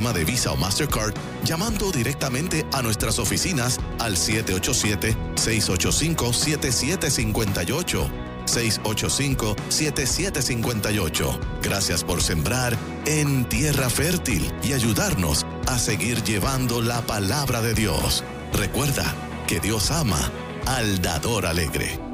sistema de Visa o Mastercard llamando directamente a nuestras oficinas al 787-685-7758. 685-7758. Gracias por sembrar en tierra fértil y ayudarnos a seguir llevando la palabra de Dios. Recuerda que Dios ama al dador alegre.